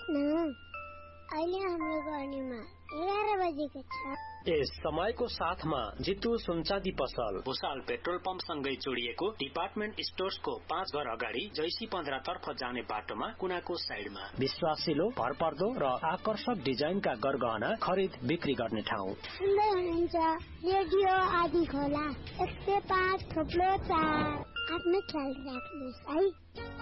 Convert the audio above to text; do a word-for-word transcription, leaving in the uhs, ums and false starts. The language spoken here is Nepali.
आउनुहोस् न, अहिले हाम्रो गर्नेमा एघार बजेको छ। यस समयको साथमा जितु सुनचाँदी पसल भुसाल पेट्रोल पम्प सँगै जोडिएको डिपार्टमेन्ट स्टोर्सको पाँच घर अगाडि जैसी पन्ध्र तर्फ जाने बाटोमा कुनाको साइडमा विश्वासिलो, भरपर्दो र आकर्षक डिजाइनका गरगहना खरिद बिक्री गर्ने ठाउँ। सुन्दै हुनुहुन्छ रेडियो आदि खोला एक सय पाँच थोप्लो चार। आफ्नो ख्याल राख्नुहोस् है।